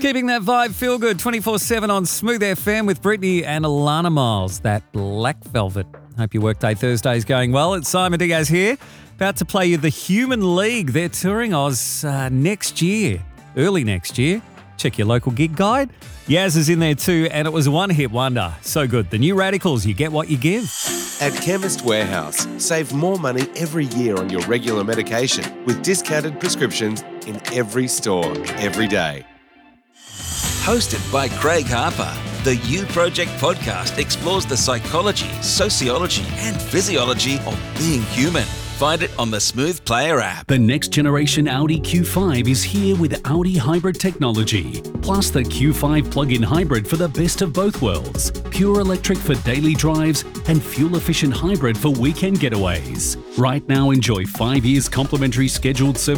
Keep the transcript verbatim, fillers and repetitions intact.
Keeping that vibe feel good twenty-four seven on Smooth F M with Brittany and Alana Miles, that Black Velvet. Hope your workday Thursday is going well. It's Simon Diaz here, about to play you the Human League. They're touring Oz uh, next year, early next year. Check your local gig guide. Yaz is in there too, and it was a one-hit wonder. So good. The New Radicals, you get what you give. At Chemist Warehouse, save more money every year on your regular medication with discounted prescriptions in every store, every day. Hosted by Craig Harper, the You Project podcast explores the psychology, sociology, and physiology of being human. Find it on the Smooth Player app. The next generation Audi Q five is here with Audi hybrid technology, plus the Q five plug-in hybrid for the best of both worlds. Pure electric for daily drives and fuel-efficient hybrid for weekend getaways. Right now, enjoy five years complimentary scheduled service